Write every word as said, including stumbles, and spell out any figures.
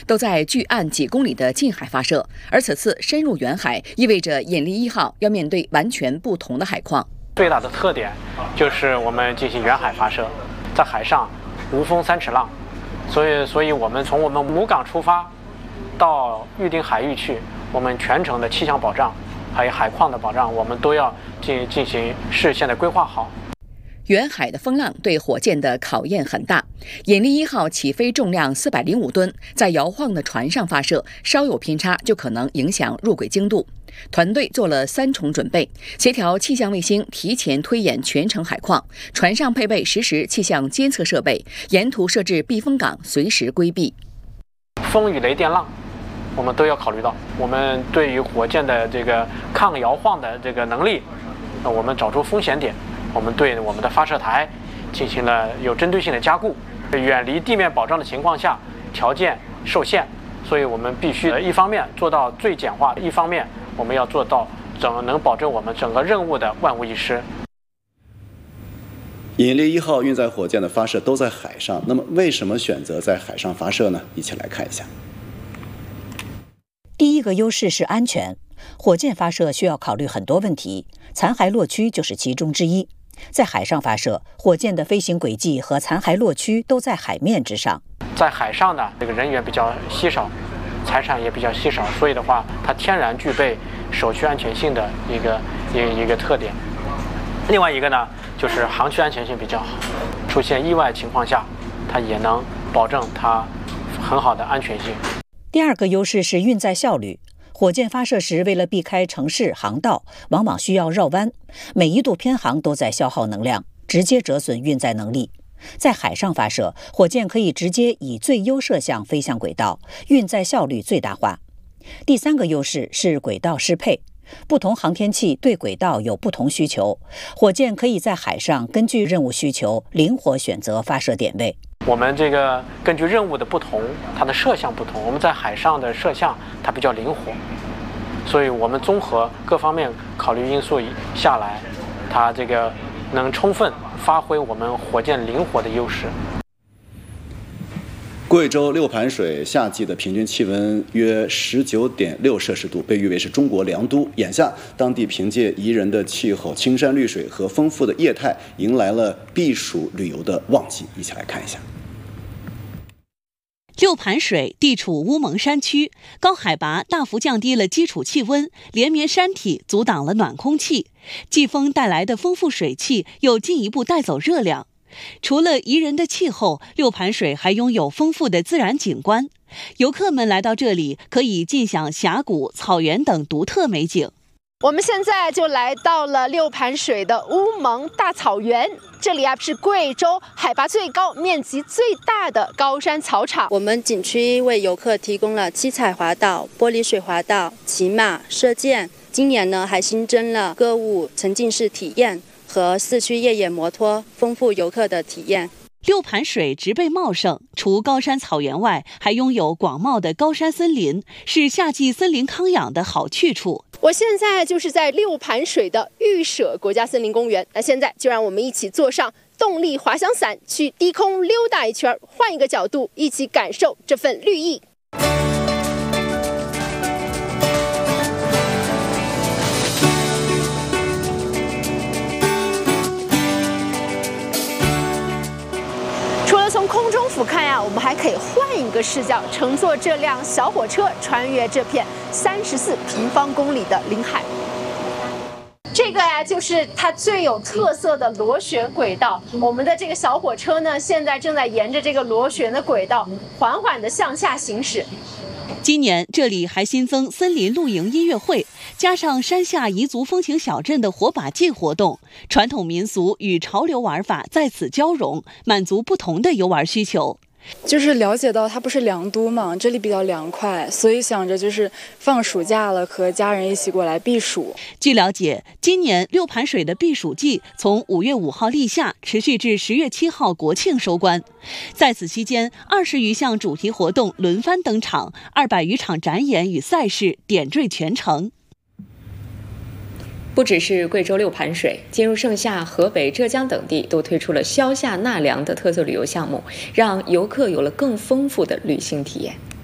都在距岸几公里的近海发射，而此次深入远海，意味着引力一号要面对完全不同的海况。 最大的特点就是我们进行远海发射，在海上无风三尺浪，所以，所以我们从我们母港出发到预定海域去，我们全程的气象保障，还有海况的保障，我们都要进进行事先的规划好。 远海的风浪对火箭的考验很大。引力一号起飞重量四百零五吨，在摇晃的船上发射，稍有偏差就可能影响入轨精度。团队做了三重准备，协调气象卫星提前推演全程海况，船上配备实时气象监测设备，沿途设置避风港，随时规避风雨雷电浪。我们都要考虑到，我们对于火箭的这个抗摇晃的这个能力，我们找出风险点，我们对我们的发射台进行了有针对性的加固。远离地面保障的情况下，条件受限，所以我们必须一方面做到最简化，一方面我们要做到整能保证我们整个任务的万无一失。 引力一号运载火箭的发射都在海上，那么为什么选择在海上发射呢？一起来看一下。 第一个优势是安全，火箭发射需要考虑很多问题，残骸落区就是其中之一。在海上发射，火箭的飞行轨迹和残骸落区都在海面之上。 在海上呢，这个人员比较稀少，财产也比较稀少，所以的话，它天然具备首区安全性的一个一个一个特点。另外一个呢，就是航区安全性比较好，出现意外情况下，它也能保证它很好的安全性。 第二个优势是运载效率。火箭发射时，为了避开城市航道，往往需要绕弯，每一度偏航都在消耗能量，直接折损运载能力。在海上发射，火箭可以直接以最优射向飞向轨道，运载效率最大化。第三个优势是轨道适配。不同航天器对轨道有不同需求，火箭可以在海上根据任务需求灵活选择发射点位。 我们这个根据任务的不同，它的射向不同，我们在海上的射向它比较灵活，所以我们综合各方面考虑因素下来，它这个能充分发挥我们火箭灵活的优势。 贵州六盘水夏季的平均气温约十九点六摄氏度，被誉为是中国良都。眼下，当地凭借宜人的气候、青山绿水和丰富的业态，迎来了避暑旅游的旺季。一起来看一下。 六盘水地处乌蒙山区，高海拔大幅降低了基础气温，连绵山体阻挡了暖空气，季风带来的丰富水汽又进一步带走热量。除了宜人的气候，六盘水还拥有丰富的自然景观。游客们来到这里，可以尽享峡谷、草原等独特美景。 我们现在就来到了六盘水的乌蒙大草原，这里啊是贵州海拔最高、面积最大的高山草场。 我们景区为游客提供了七彩滑道、玻璃水滑道、骑马、射箭。今年呢，还新增了歌舞沉浸式体验和四驱越野摩托，丰富游客的体验。 六盘水植被茂盛，除高山草原外，还拥有广袤的高山森林，是夏季森林康养的好去处。 我现在就是在六盘水的玉舍国家森林公园，那现在就让我们一起坐上动力滑翔伞，去低空溜达一圈，换一个角度，一起感受这份绿意。从空中俯瞰呀、啊，我们还可以换一个视角，乘坐这辆小火车穿越这片三十四平方公里的领海。这个呀，就是它最有特色的螺旋轨道。我们的这个小火车呢，现在正在沿着这个螺旋的轨道缓缓地向下行驶。 今年这里还新增森林露营音乐会，加上山下彝族风情小镇的火把祭活动，传统民俗与潮流玩法在此交融，满足不同的游玩需求。 就是了解到它不是良都嘛，这里比较凉快，所以想着就是放暑假了，和家人一起过来避暑。 据了解，今年六盘水的避暑季从五月五号立夏，持续至十月七号国庆收官。在此期间，二十余项主题活动轮番登场，二百余场展演与赛事点缀全城。 不只是贵州六盘水，进入盛夏，河北、浙江等地都推出了消夏纳凉的特色旅游项目，让游客有了更丰富的旅行体验。